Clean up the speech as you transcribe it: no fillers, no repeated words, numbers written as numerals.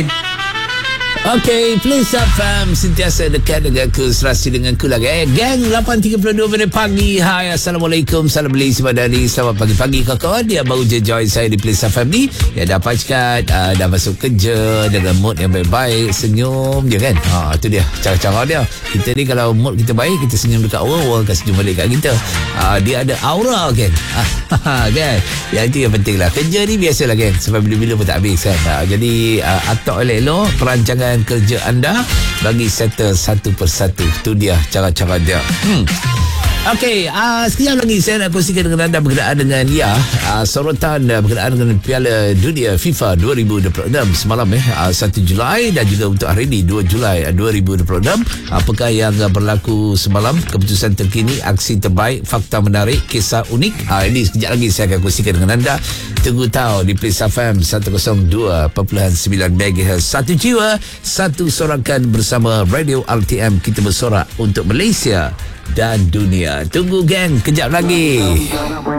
Din. Okey, Please FM sentiasa dekat dengan ku, serasi dengan ku lagi. Gang, 8.32 minit pagi. Hai, Assalamualaikum. Salam beli Simadani. Selamat pagi-pagi kawan. Dia baru je join saya di Please FM ni. Ya, dah pacikat, dah masuk kerja dengan mood yang baik-baik. Senyum je kan. Itu dia, cara-cara dia. Kita ni kalau mood kita baik, kita senyum dekat orang, orang akan senyum balik kat kita. Dia ada aura kan. Kan. Yang itu yang penting lah. Kerja ni biasalah kan. Sampai bila-bila pun tak habis kan. Jadi atok elok-elok perancangan kerja anda bagi settle satu persatu. Itu dia cara-cara dia. Okey, sekejap lagi saya nak kongsikan dengan anda berkenaan dengan sorotan berkenaan dengan Piala Dunia FIFA 2026 semalam 1 Julai dan juga untuk hari ini 2 Julai 2026. Apakah yang berlaku semalam, keputusan terkini, aksi terbaik, fakta menarik, kisah unik. Ini sekejap lagi saya akan kongsikan dengan anda. Tunggu tahu di Please FM 102.9 MHz. Satu jiwa, satu sorakan bersama Radio RTM. Kita bersorak untuk Malaysia dan dunia. Tunggu gang, kejap lagi.